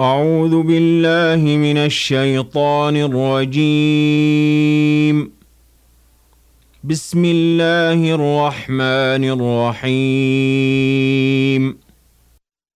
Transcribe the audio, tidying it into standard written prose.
أعوذ بالله من الشيطان الرجيم. بسم الله الرحمن الرحيم.